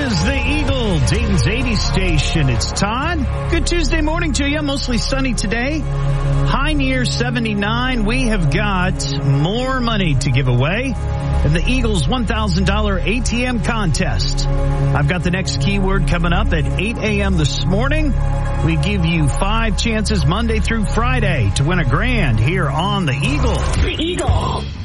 is the Eagle, Dayton's 80 station. It's Todd. Good Tuesday morning to you. Mostly sunny today. High near 79. We have got more money to give away in the Eagles $1,000 ATM contest. I've got the next keyword coming up at 8 a.m. this morning. We give you 5 chances Monday through Friday to win $1,000 here on the Eagle. The Eagle.